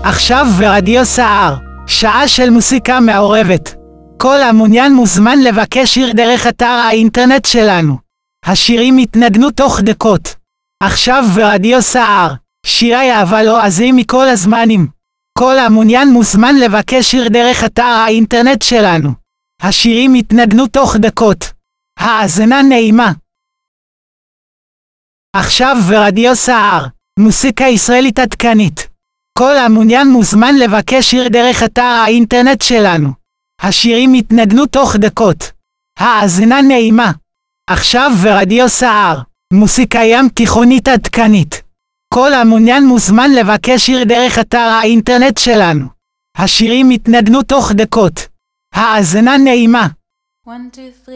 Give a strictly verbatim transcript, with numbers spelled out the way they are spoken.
עכשיו ברדיו סער, שעה של מוסיקה מעורבת. כל המעוניין מוזמן לבקש שיר דרך אתר האינטרנט שלנו. השירים יתנגנו תוך דקות. עכשיו ברדיו סער, שירי אהבה לועזים מכל הזמנים. כל המעוניין מוזמן לבקש שיר דרך אתר האינטרנט שלנו. השירים יתנגנו תוך דקות. האזנה נעימה. עכשיו ברדיו סער, מוסיקה ישראלית עדכנית. כל המעוניין מוזמן לבקש שיר דרך אתר האינטרנט שלנו. השירים יתנגנו תוך דקות. האזנה נעימה. עכשיו ברדיו סער, מוסיקה ים תיכונית עדכנית. כל המעוניין מוזמן לבקש שיר דרך אתר האינטרנט שלנו. השירים יתנגנו תוך דקות. האזנה נעימה. One, two, three.